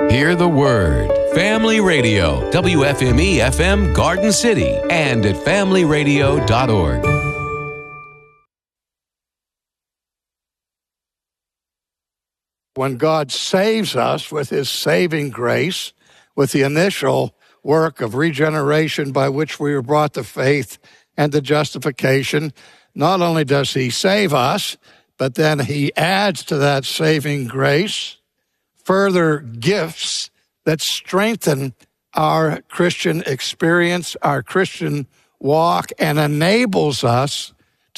Hear the word. Family Radio, WFME-FM Garden City, and at familyradio.org. When God saves us with his saving grace, with the initial work of regeneration by which we were brought to faith and to justification, not only does he save us, but then he adds to that saving grace further gifts that strengthen our Christian experience, our Christian walk, and enables us